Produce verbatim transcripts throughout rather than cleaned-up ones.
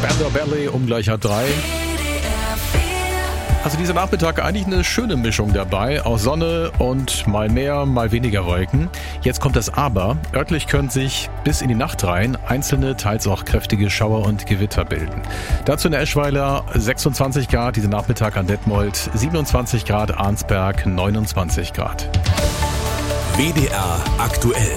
Spandau Ballet um gleich halb drei. Also dieser Nachmittag eigentlich eine schöne Mischung dabei, aus Sonne und mal mehr, mal weniger Wolken. Jetzt kommt das Aber. Örtlich können sich bis in die Nacht rein einzelne, teils auch kräftige Schauer und Gewitter bilden. Dazu in der Eschweiler sechsundzwanzig Grad, dieser Nachmittag an Detmold siebenundzwanzig Grad, Arnsberg neunundzwanzig Grad. W D R aktuell.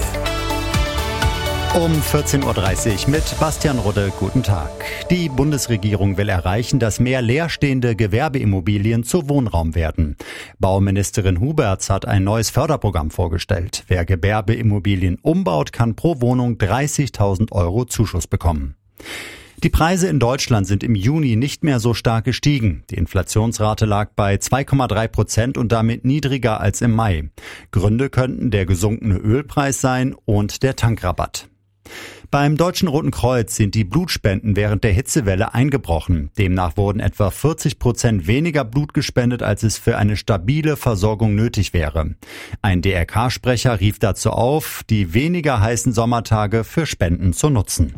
Um vierzehn Uhr dreißig mit Bastian Rudde. Guten Tag. Die Bundesregierung will erreichen, dass mehr leerstehende Gewerbeimmobilien zu Wohnraum werden. Bauministerin Huberts hat ein neues Förderprogramm vorgestellt. Wer Gewerbeimmobilien umbaut, kann pro Wohnung dreißigtausend Euro Zuschuss bekommen. Die Preise in Deutschland sind im Juni nicht mehr so stark gestiegen. Die Inflationsrate lag bei zwei Komma drei Prozent und damit niedriger als im Mai. Gründe könnten der gesunkene Ölpreis sein und der Tankrabatt. Beim Deutschen Roten Kreuz sind die Blutspenden während der Hitzewelle eingebrochen. Demnach wurden etwa vierzig Prozent weniger Blut gespendet, als es für eine stabile Versorgung nötig wäre. Ein D R K-Sprecher rief dazu auf, die weniger heißen Sommertage für Spenden zu nutzen.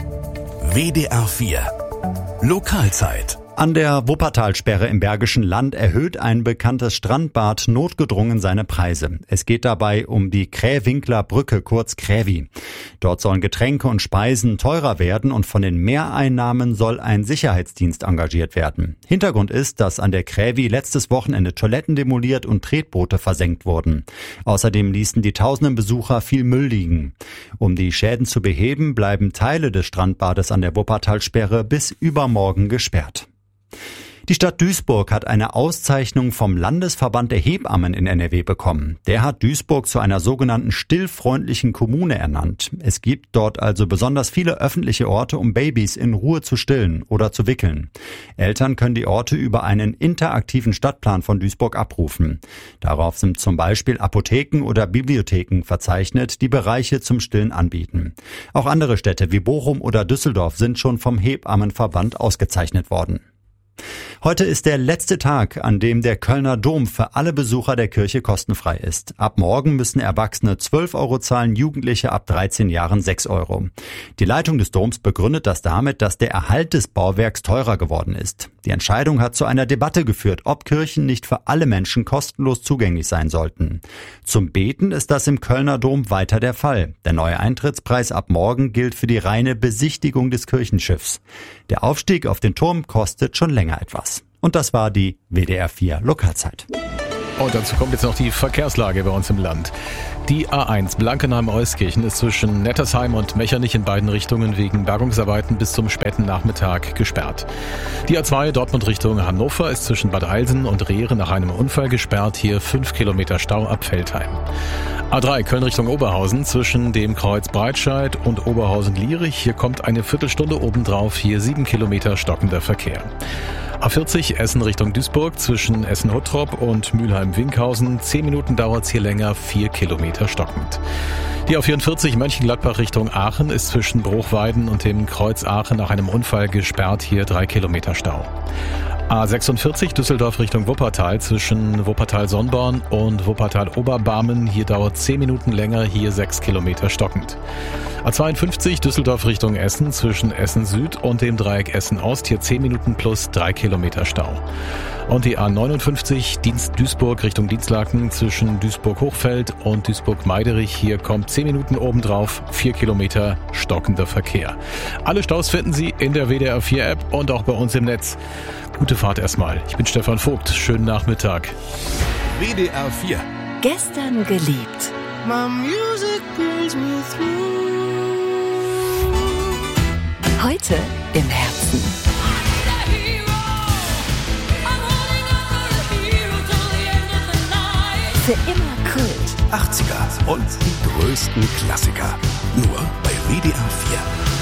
W D R vier Lokalzeit. An der Wuppertalsperre im Bergischen Land erhöht ein bekanntes Strandbad notgedrungen seine Preise. Es geht dabei um die Krähwinkler Brücke, kurz Krävi. Dort sollen Getränke und Speisen teurer werden und von den Mehreinnahmen soll ein Sicherheitsdienst engagiert werden. Hintergrund ist, dass an der Krävi letztes Wochenende Toiletten demoliert und Tretboote versenkt wurden. Außerdem ließen die tausenden Besucher viel Müll liegen. Um die Schäden zu beheben, bleiben Teile des Strandbades an der Wuppertalsperre bis übermorgen gesperrt. Die Stadt Duisburg hat eine Auszeichnung vom Landesverband der Hebammen in N R W bekommen. Der hat Duisburg zu einer sogenannten stillfreundlichen Kommune ernannt. Es gibt dort also besonders viele öffentliche Orte, um Babys in Ruhe zu stillen oder zu wickeln. Eltern können die Orte über einen interaktiven Stadtplan von Duisburg abrufen. Darauf sind zum Beispiel Apotheken oder Bibliotheken verzeichnet, die Bereiche zum Stillen anbieten. Auch andere Städte wie Bochum oder Düsseldorf sind schon vom Hebammenverband ausgezeichnet worden. Heute ist der letzte Tag, an dem der Kölner Dom für alle Besucher der Kirche kostenfrei ist. Ab morgen müssen Erwachsene zwölf Euro zahlen, Jugendliche ab dreizehn Jahren sechs Euro. Die Leitung des Doms begründet das damit, dass der Erhalt des Bauwerks teurer geworden ist. Die Entscheidung hat zu einer Debatte geführt, ob Kirchen nicht für alle Menschen kostenlos zugänglich sein sollten. Zum Beten ist das im Kölner Dom weiter der Fall. Der neue Eintrittspreis ab morgen gilt für die reine Besichtigung des Kirchenschiffs. Der Aufstieg auf den Turm kostet schon länger etwas. Und das war die W D R vier Lokalzeit. Und dazu kommt jetzt noch die Verkehrslage bei uns im Land. Die A eins Blankenheim-Euskirchen ist zwischen Nettersheim und Mechernich in beiden Richtungen wegen Bergungsarbeiten bis zum späten Nachmittag gesperrt. Die A zwei Dortmund Richtung Hannover ist zwischen Bad Eilsen und Reere nach einem Unfall gesperrt. Hier fünf Kilometer Stau ab Veltheim. A drei Köln Richtung Oberhausen zwischen dem Kreuz Breitscheid und Oberhausen-Lierich. Hier kommt eine Viertelstunde obendrauf. Hier sieben Kilometer stockender Verkehr. A vierzig Essen Richtung Duisburg zwischen Essen-Huttrop und Mülheim-Winkhausen. Zehn Minuten dauert's hier länger, vier Kilometer stockend. Die A vierundvierzig Mönchengladbach Richtung Aachen ist zwischen Bruchweiden und dem Kreuz Aachen nach einem Unfall gesperrt. Hier drei Kilometer Stau. A sechsundvierzig Düsseldorf Richtung Wuppertal zwischen Wuppertal-Sonnborn und Wuppertal-Oberbarmen. Hier dauert zehn Minuten länger, hier sechs Kilometer stockend. A zweiundfünfzig Düsseldorf Richtung Essen zwischen Essen Süd und dem Dreieck Essen Ost. Hier zehn Minuten plus drei Kilometer Stau. Und die A neunundfünfzig Dienst Duisburg Richtung Dienstlaken zwischen Duisburg-Hochfeld und Duisburg-Meiderich. Hier kommt zehn Minuten obendrauf, vier Kilometer stockender Verkehr. Alle Staus finden Sie in der W D R vier App und auch bei uns im Netz. Gute Fahrt erstmal. Ich bin Stefan Vogt. Schönen Nachmittag. W D R vier. Gestern geliebt. My music brings me through. Heute im Herzen. Für immer Kult. achtziger und die größten Klassiker. Nur bei W D R vier.